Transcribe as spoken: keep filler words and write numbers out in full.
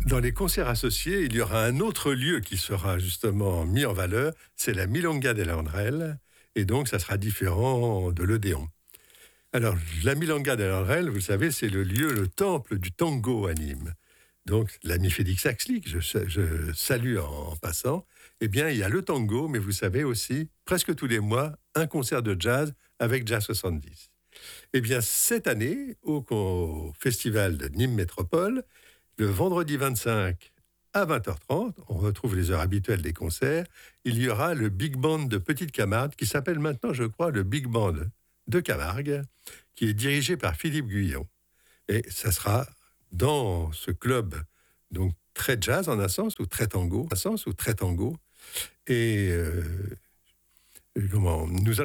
Dans les concerts associés, il y aura un autre lieu qui sera justement mis en valeur, c'est la Milonga de Landrel, et donc ça sera différent de l'Odéon. Alors, la Milonga de Landrel, vous le savez, c'est le lieu, le temple du tango à Nîmes. Donc, l'ami Félix Axli, que je, je salue en, en passant, eh bien, il y a le tango, mais vous savez aussi, presque tous les mois, un concert de jazz avec Jazz soixante-dix. Eh bien, cette année, au, au festival de Nîmes Métropole, le vendredi vingt-cinq à vingt heures trente, on retrouve les heures habituelles des concerts, il y aura le Big Band de Petite Camargue, qui s'appelle maintenant, je crois, le Big Band de Camargue, qui est dirigé par Philippe Guyon. Et ça sera dans ce club, donc très jazz en un sens, ou très tango, en un sens, ou très tango. Et euh, comment, nous allons